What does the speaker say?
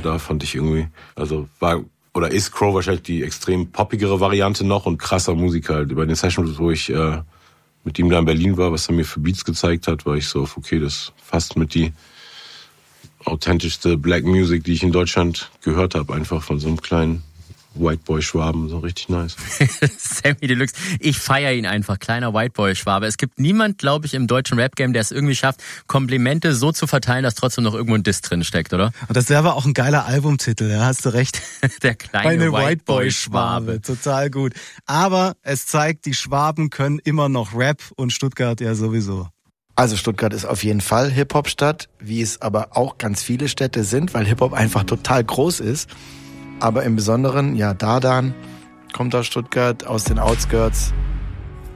Und da fand ich irgendwie, also ist Crow wahrscheinlich die extrem poppigere Variante noch und krasser Musiker. Bei den Sessions, wo ich mit ihm da in Berlin war, was er mir für Beats gezeigt hat, war ich so auf, okay, das ist fast mit die authentischste Black Music, die ich in Deutschland gehört habe, einfach von so einem kleinen White Boy Schwaben, so richtig nice. Sammy Deluxe, ich feiere ihn einfach, kleiner White Boy Schwabe. Es gibt niemand, glaube ich, im deutschen Rap-Game, der es irgendwie schafft, Komplimente so zu verteilen, dass trotzdem noch irgendwo ein Diss drin steckt, oder? Und das wäre aber auch ein geiler Albumtitel, ja, hast du recht. Der kleine White Boy Schwabe, total gut. Aber es zeigt, die Schwaben können immer noch Rap und Stuttgart ja sowieso. Also Stuttgart ist auf jeden Fall Hip-Hop-Stadt, wie es aber auch ganz viele Städte sind, weil Hip-Hop einfach total groß ist. Aber im Besonderen, ja, Dardan kommt aus Stuttgart, aus den Outskirts.